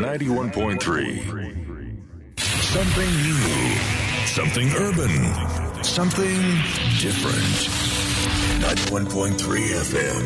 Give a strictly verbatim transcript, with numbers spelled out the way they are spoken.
ninety-one point three. Something new. Something urban. Something different. ninety-one point three F M.